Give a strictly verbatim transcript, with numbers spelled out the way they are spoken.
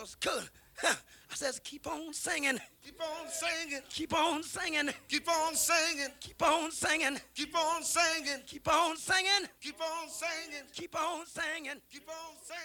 was good. I says, keep on singing. Keep on singing. Keep on singing. Keep on singing. Keep on singing. Keep on singing. Keep on singing. Keep on singing. Keep on singing. Keep on singing.